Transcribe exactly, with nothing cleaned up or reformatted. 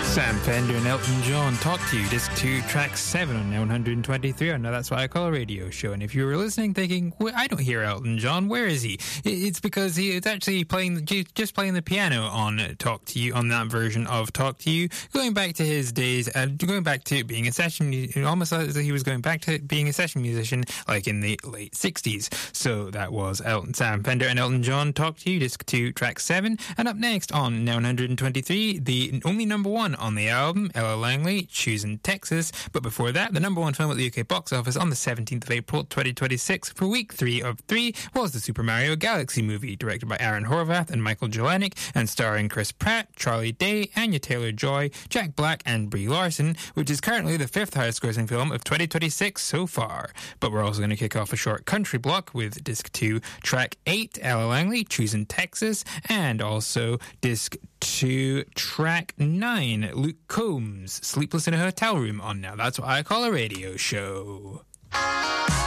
Sam Fender and Elton John Talk to You, disc two, track seven on one hundred twenty-three. I know that's what I call a radio show. And if you were listening thinking, well, I don't hear Elton John, where is he? It's because he is actually playing, just playing the piano on Talk to You, on that version of Talk to You, going back to his days, uh, going back to being a session, almost as he was going back to being a session musician, like in the late sixties. So that was Elton, Sam Fender and Elton John Talk to You, disc two, track seven. And up next on one hundred twenty-three, the only number one on the album, Ella Langley, Choosing Texas. But before that, the number one film at the U K box office on the seventeenth of April twenty twenty-six for week three of three was the Super Mario Galaxy movie, directed by Aaron Horvath and Michael Jelenic, and starring Chris Pratt, Charlie Day, Anya Taylor-Joy, Jack Black, and Brie Larson, which is currently the fifth highest-grossing film of twenty twenty-six so far. But we're also going to kick off a short country block with disc two, track eight, Ella Langley, Choosing Texas, and also disc two, track nine, Luke Combs, Sleepless in a Hotel Room on Now That's What I Call a Radio Show.